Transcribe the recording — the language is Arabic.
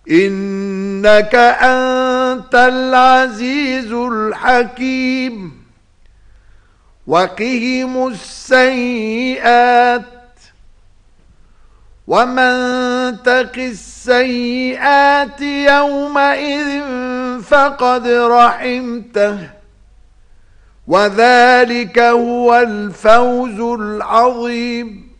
إنك أنت العزيز الحكيم وقهم السيئات ومن تق السيئات يومئذ فقد رحمته وذلك هو الفوز العظيم.